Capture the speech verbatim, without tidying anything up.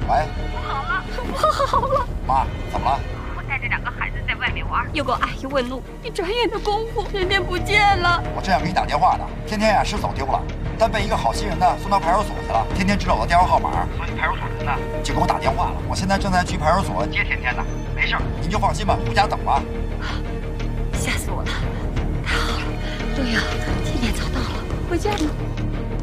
喂， 不好了， 不好了！ 妈，怎么了？ 我带着两个孩子在外面玩， 有个阿姨问路，一转眼的功夫，天天不见了。 我正想给你打电话呢，天天呀是走丢了，但被一个好心人呢送到派出所去了。天天知道我的电话号码，所以派出所人呢就给我打电话了。我现在正在去派出所接天天呢，没事，您就放心吧，回家等吧。 吓死我了！太好了，对呀，天天找到了，回家了。